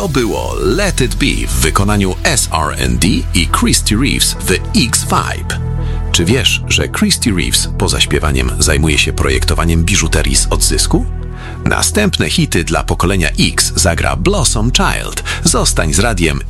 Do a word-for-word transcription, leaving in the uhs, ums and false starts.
To było Let It Be w wykonaniu S R and D i Christy Reeves The X Vibe. Czy wiesz, że Christy Reeves poza śpiewaniem zajmuje się projektowaniem biżuterii z odzysku? Następne hity dla pokolenia X zagra Blossom Child. Zostań z radiem